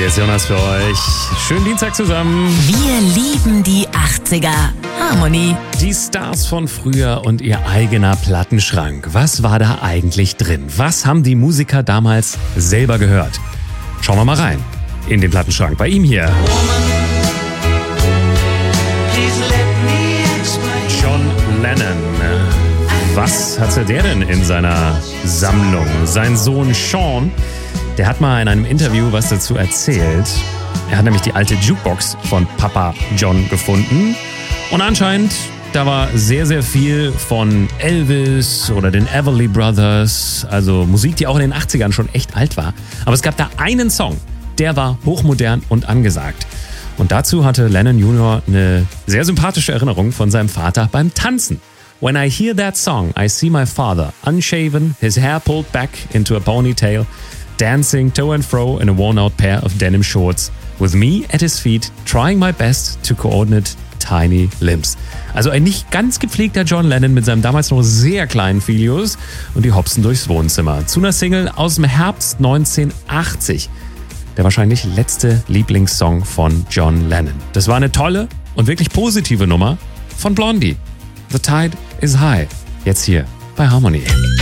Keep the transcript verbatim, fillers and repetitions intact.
Hier ist Jonas für euch. Schönen Dienstag zusammen. Wir lieben die achtziger. Harmony. Die Stars von früher und ihr eigener Plattenschrank. Was war da eigentlich drin? Was haben die Musiker damals selber gehört? Schauen wir mal rein in den Plattenschrank bei ihm hier. John Lennon. Was hatte der denn in seiner Sammlung? Sein Sohn Sean, der hat mal in einem Interview was dazu erzählt. Er hat nämlich die alte Jukebox von Papa John gefunden. Und anscheinend, da war sehr, sehr viel von Elvis oder den Everly Brothers. Also Musik, die auch in den achtzigern schon echt alt war. Aber es gab da einen Song, der war hochmodern und angesagt. Und dazu hatte Lennon Junior eine sehr sympathische Erinnerung von seinem Vater beim Tanzen. When I hear that song, I see my father, unshaven, his hair pulled back into a ponytail, dancing to and fro in a worn-out pair of denim shorts, with me at his feet, trying my best to coordinate tiny limbs. Also ein nicht ganz gepflegter John Lennon mit seinem damals noch sehr kleinen Filius und die hopsen durchs Wohnzimmer. Zu einer Single aus dem Herbst neunzehnhundertachtzig. Der wahrscheinlich letzte Lieblingssong von John Lennon. Das war eine tolle und wirklich positive Nummer von Blondie. The Tide is High. Jetzt hier bei Harmony.